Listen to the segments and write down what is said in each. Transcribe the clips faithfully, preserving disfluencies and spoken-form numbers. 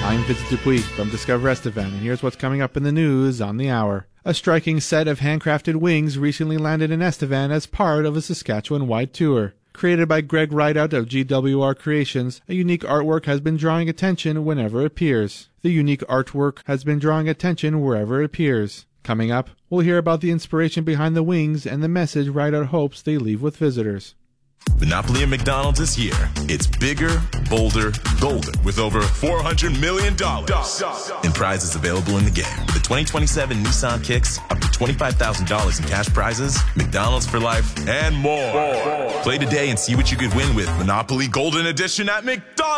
I'm Vincent Dupuis from Discover Estevan, and here's what's coming up in the news on the hour. A striking set of handcrafted wings recently landed in Estevan as part of a Saskatchewan-wide tour. Created by Greg Rideout of G W R Creations, a unique artwork has been drawing attention whenever it appears. The unique artwork has been drawing attention wherever it appears. Coming up, we'll hear about the inspiration behind the wings and the message Rideout hopes they leave with visitors. Monopoly at McDonald's is here. It's bigger, bolder, golden, with over four hundred million dollars in prizes available in the game. With the twenty twenty-seven Nissan Kicks, up to twenty-five thousand dollars in cash prizes, McDonald's for life, and more. more. Play today and see what you could win with Monopoly Golden Edition at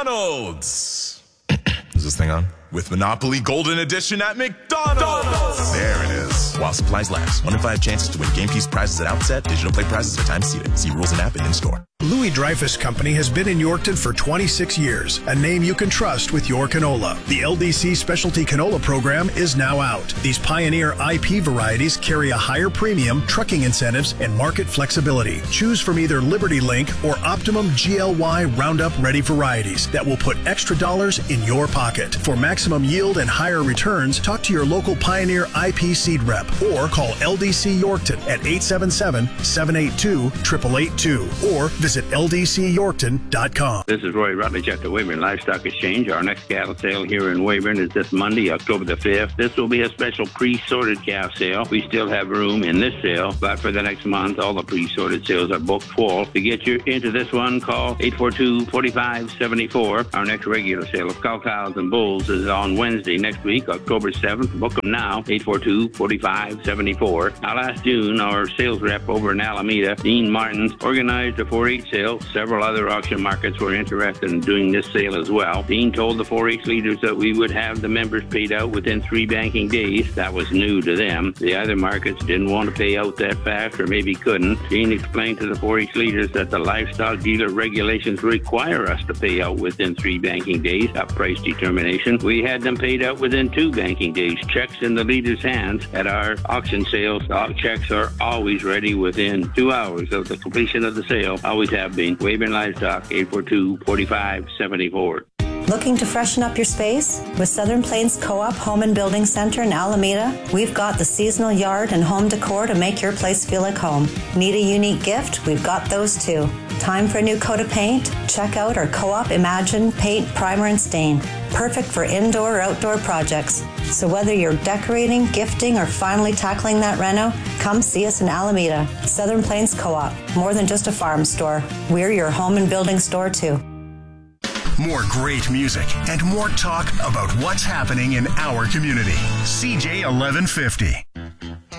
McDonald's. Is this thing on? With Monopoly Golden Edition at McDonald's. There it is. While supplies last. One in five chances to win game piece prizes at outset. Digital play prizes are time seated. See rules and app and in-store. Louis Dreyfus Company has been in Yorkton for twenty-six years, a name you can trust with your canola. The L D C Specialty Canola Program is now out. These Pioneer I P varieties carry a higher premium, trucking incentives, and market flexibility. Choose from either Liberty Link or Optimum G L Y Roundup Ready varieties that will put extra dollars in your pocket. For maximum yield and higher returns, talk to your local Pioneer I P seed rep or call L D C Yorkton at eight seven seven, seven eight two, eight eight eight two or visit L D C Yorkton dot com. This is Roy Rutledge at the Weyburn Livestock Exchange. Our next cattle sale here in Weyburn is this Monday, October the fifth. This will be a special pre-sorted calf sale. We still have room in this sale, but for the next month, all the pre-sorted sales are booked full. To get you into this one, call eight four two, four five seven four. Our next regular sale of cow cows and bulls is on Wednesday next week, October seventh. Book them now, eight four two, four five seven four. Now, last June, our sales rep over in Alameda, Dean Martins, organized a four H sale. Several other auction markets were interested in doing this sale as well. Dean told the four H leaders that we would have the members paid out within three banking days. That was new to them. The other markets didn't want to pay out that fast, or maybe couldn't. Dean explained to the four H leaders that the livestock dealer regulations require us to pay out within three banking days. That price determination. We had them paid out within two banking days. Checks in the leaders' hands at our auction sales. All checks are always ready within two hours of the completion of the sale. Always have been. Weyburn Livestock, eight four two, four five seven four. Looking to freshen up your space? With Southern Plains Co-op Home and Building Center in Alameda, we've got the seasonal yard and home decor to make your place feel like home. Need a unique gift? We've got those too. Time for a new coat of paint? Check out our Co-op Imagine Paint, Primer, and Stain. Perfect for indoor or outdoor projects. So whether you're decorating, gifting, or finally tackling that reno, come see us in Alameda. Southern Plains Co-op, more than just a farm store. We're your home and building store too. More great music and more talk about what's happening in our community. C J eleven fifty.